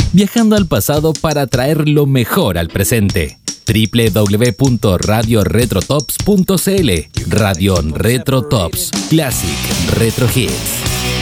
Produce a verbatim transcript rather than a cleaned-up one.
viajando al pasado para traer lo mejor al presente. doble u doble u doble u punto radio retro tops punto c l. Radio Retro Tops. Classic Retro Hits.